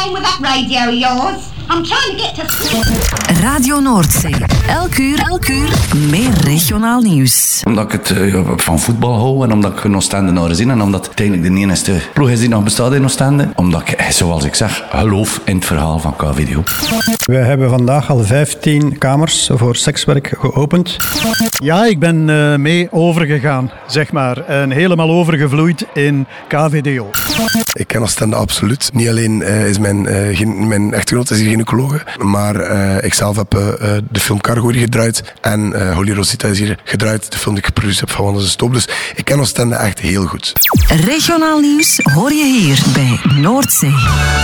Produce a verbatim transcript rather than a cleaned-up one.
playing with that radio of yours? I'm trying to get to... Radio Noordzee. Elk uur, elk uur meer regionaal nieuws. Omdat ik het uh, van voetbal hou en omdat ik in Oostende naar zin en omdat het eigenlijk de enige ploeg is die nog bestaat in Oostende. Omdat ik, zoals ik zeg, geloof in het verhaal van K-Video. We hebben vandaag al vijftien kamers voor sekswerk geopend. Ja, ik ben uh, mee overgegaan, zeg maar. En helemaal overgevloeid in K V D O. Ik ken Oostende absoluut. Niet alleen uh, is mijn, uh, gen- mijn echtgenoot is hier gynaecologe, maar uh, ik zelf heb uh, de film Cargo hier gedraaid en uh, Holy Rosita is hier gedraaid, de film die ik geproduceerd heb van Wanda de Stoop. Dus ik ken Oostende echt heel goed. Regionaal nieuws hoor je hier bij Noordzee.